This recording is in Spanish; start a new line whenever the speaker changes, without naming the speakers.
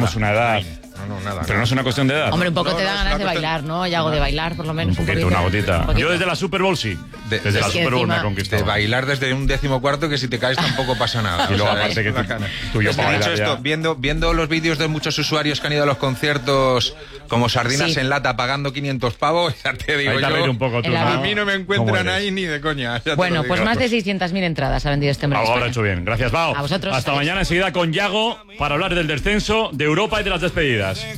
tenemos una edad.
No, nada.
Pero no es una cuestión de edad.
Hombre, un poco
No,
te da
no, es
ganas
una
de
cuestión-
bailar, ¿no? Y hago de bailar, por lo menos.
Un poquito, una gotita.
Un poquito.
Yo desde la Super Bowl sí. Desde la
Es que
Super Bowl me ha
encima-
conquistado.
De bailar desde un 14º que si te caes tampoco pasa nada.
Y luego
O sea,
aparte que
es bacana.
tú y yo
Es que
para
dicho
bailar
esto,
ya.
viendo los vídeos de muchos usuarios que han ido a los conciertos como sardinas
Sí.
en lata pagando 500 pavos, ya te digo
Ahí te
yo,
reír un poco tú,
En la-
a mí no me
¿Cómo
encuentran
eres?
ahí ni de coña. ya te
Bueno,
lo
pues
digo.
más de 600.000 entradas ha vendido este hombre. en
Algo habrá
España.
hecho bien. Gracias, Bao.
A vosotros.
Hasta mañana enseguida con Yago para hablar del descenso, de Europa y de las despedidas.